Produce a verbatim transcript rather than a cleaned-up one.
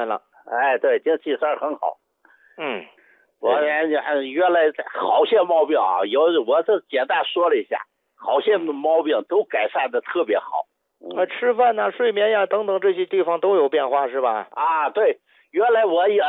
善了。 哎，对，精气神很好。 嗯， 我原原来好些毛病啊，有我这简单说了一下，好些毛病都改善的特别好。 啊，吃饭呐、睡眠呀等等这些地方都有变化是吧？ 啊，对，原来我也